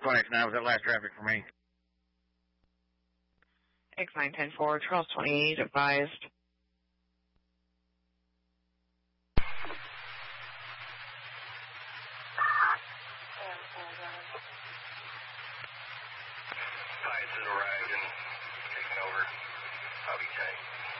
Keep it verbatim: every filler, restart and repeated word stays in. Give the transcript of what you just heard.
Twice nine was that last traffic for me. X nine ten four, Charles twenty-eight, advised. Pius has arrived and taken over. I'll be tight.